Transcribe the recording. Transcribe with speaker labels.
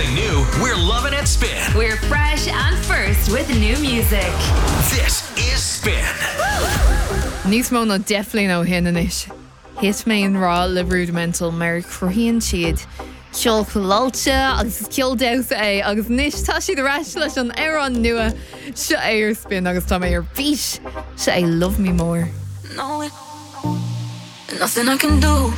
Speaker 1: Something new, we're loving at Spin.
Speaker 2: We're fresh and first with new music.
Speaker 1: This is Spin.
Speaker 3: Níos mó na definitely no hinanis. Hit me an rá le rudimental mar chríonn siad. Seol choláilte agus ceoldáta é agus níos tá siad reis leis an éireann nua se é ar Spin agus tá mé ar bís se é Love Me More.
Speaker 4: No, nothing I can do